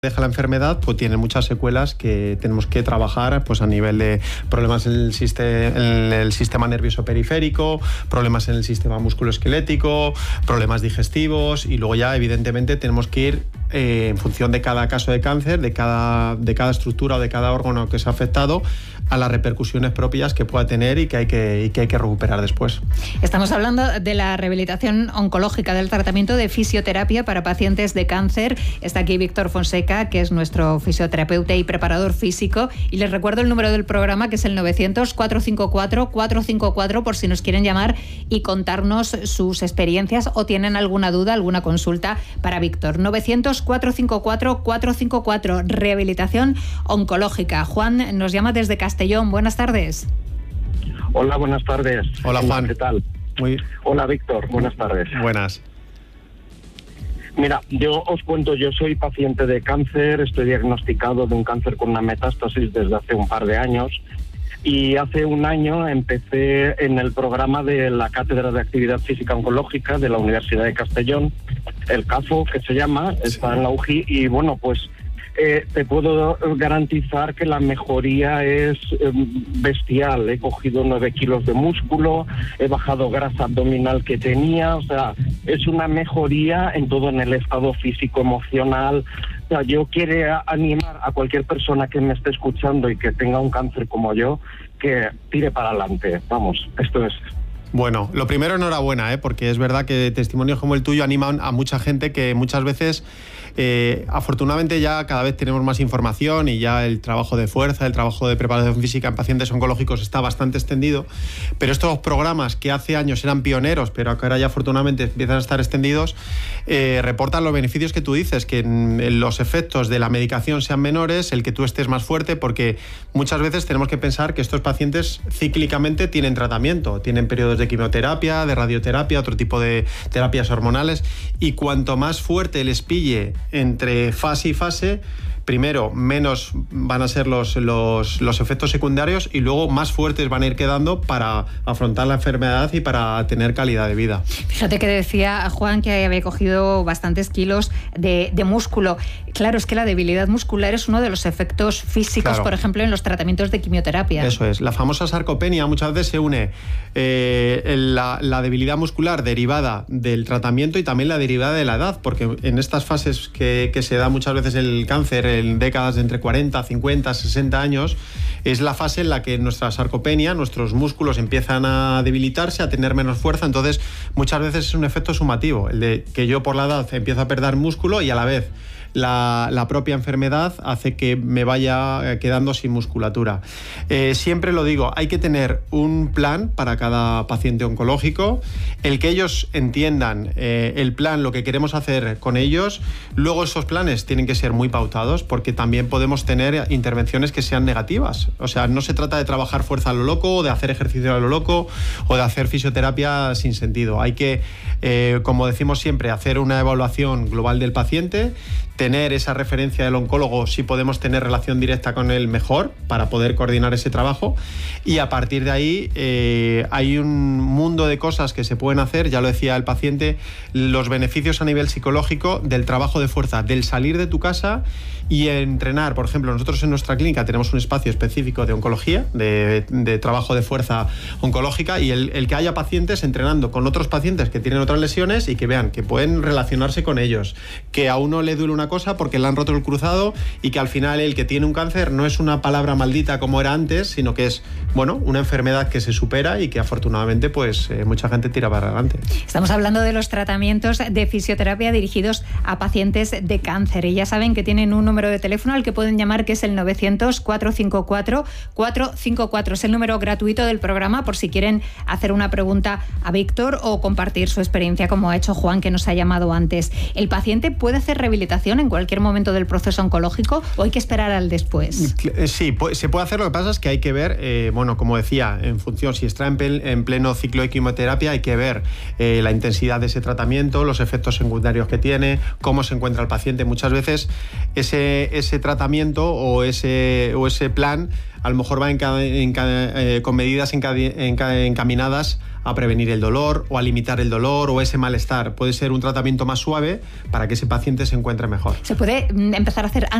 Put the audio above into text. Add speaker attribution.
Speaker 1: deja la enfermedad, pues tiene muchas secuelas que tenemos que trabajar, pues a nivel de problemas en el sistema nervioso periférico, problemas en el sistema musculoesquelético, problemas digestivos, y luego ya evidentemente tenemos que ir en función de cada caso de cáncer, de cada estructura o de cada órgano que se ha afectado, a las repercusiones propias que pueda tener y que hay que recuperar después.
Speaker 2: Estamos hablando de la rehabilitación oncológica, del tratamiento de fisioterapia para pacientes de cáncer. Está aquí Víctor Fonseca, que es nuestro fisioterapeuta y preparador físico. Y les recuerdo el número del programa, que es el 900-454-454, por si nos quieren llamar y contarnos sus experiencias o tienen alguna duda, alguna consulta para Víctor. 900-454-454, rehabilitación oncológica. Juan nos llama desde Castellón. Buenas tardes.
Speaker 3: Hola, buenas tardes.
Speaker 1: Hola, Juan.
Speaker 3: ¿Qué tal? Hola, Víctor. Buenas tardes.
Speaker 1: Buenas.
Speaker 3: Mira, yo os cuento, yo soy paciente de cáncer, estoy diagnosticado de un cáncer con una metástasis desde hace un par de años, y hace un año empecé en el programa de la Cátedra de Actividad Física Oncológica de la Universidad de Castellón, el CAFO, que se llama, está en la UJI, y bueno, pues te puedo garantizar que la mejoría es bestial. He cogido 9 kilos de músculo, he bajado grasa abdominal que tenía, o sea, es una mejoría en todo, en el estado físico, emocional. O sea, yo quiero animar a cualquier persona que me esté escuchando y que tenga un cáncer como yo, que tire para adelante. Vamos, esto es...
Speaker 1: Bueno, lo primero, enhorabuena, porque es verdad que testimonios como el tuyo animan a mucha gente que muchas veces, afortunadamente ya cada vez tenemos más información y ya el trabajo de fuerza, el trabajo de preparación física en pacientes oncológicos está bastante extendido, pero estos programas que hace años eran pioneros, pero que ahora ya afortunadamente empiezan a estar extendidos, reportan los beneficios que tú dices, que los efectos de la medicación sean menores, el que tú estés más fuerte, porque muchas veces tenemos que pensar que estos pacientes cíclicamente tienen tratamiento, tienen periodos de quimioterapia, de radioterapia, otro tipo de terapias hormonales, y cuanto más fuerte les pille entre fase y fase, primero, menos van a ser los efectos secundarios, y luego más fuertes van a ir quedando para afrontar la enfermedad y para tener calidad de vida.
Speaker 2: Fíjate que decía Juan que había cogido bastantes kilos de músculo. Claro, es que la debilidad muscular es uno de los efectos físicos, claro, por ejemplo, en los tratamientos de quimioterapia.
Speaker 1: Eso es. La famosa sarcopenia muchas veces se une la debilidad muscular derivada del tratamiento y también la derivada de la edad, porque en estas fases que se da muchas veces el cáncer, en décadas de entre 40, 50, 60 años, es la fase en la que nuestra sarcopenia, nuestros músculos empiezan a debilitarse, a tener menos fuerza. Entonces muchas veces es un efecto sumativo, el de que yo por la edad empiezo a perder músculo y a la vez la propia enfermedad hace que me vaya quedando sin musculatura. Siempre lo digo, hay que tener un plan para cada paciente oncológico, el que ellos entiendan el plan, lo que queremos hacer con ellos. Luego esos planes tienen que ser muy pautados, porque también podemos tener intervenciones que sean negativas. O sea, no se trata de trabajar fuerza a lo loco, o de hacer ejercicio a lo loco, o de hacer fisioterapia sin sentido. Hay que, como decimos siempre, hacer una evaluación global del paciente, tener esa referencia del oncólogo, si podemos tener relación directa con él, mejor, para poder coordinar ese trabajo, y a partir de ahí hay un mundo de cosas que se pueden hacer. Ya lo decía el paciente, los beneficios a nivel psicológico del trabajo de fuerza, del salir de tu casa y entrenar. Por ejemplo, nosotros en nuestra clínica tenemos un espacio específico de oncología, de trabajo de fuerza oncológica, y el que haya pacientes entrenando con otros pacientes que tienen otras lesiones y que vean que pueden relacionarse con ellos, que a uno le duele una cosa porque le han roto el cruzado, y que al final el que tiene un cáncer no es una palabra maldita como era antes, sino que es, bueno, una enfermedad que se supera y que afortunadamente pues mucha gente tira para adelante.
Speaker 2: Estamos hablando de los tratamientos de fisioterapia dirigidos a pacientes de cáncer, y ya saben que tienen un número de teléfono al que pueden llamar, que es el 900-454-454. Es el número gratuito del programa por si quieren hacer una pregunta a Víctor o compartir su experiencia, como ha hecho Juan, que nos ha llamado antes. ¿El paciente puede hacer rehabilitación en cualquier momento del proceso oncológico o hay que esperar al después?
Speaker 1: Sí, se puede hacer. Lo que pasa es que hay que ver, bueno, como decía, en función, si está en pleno ciclo de quimioterapia, hay que ver la intensidad de ese tratamiento, los efectos secundarios que tiene, cómo se encuentra el paciente. Muchas veces ese tratamiento o ese plan a lo mejor va con medidas encaminadas a prevenir el dolor o a limitar el dolor o ese malestar. Puede ser un tratamiento más suave para que ese paciente se encuentre mejor.
Speaker 2: ¿Se puede empezar a hacer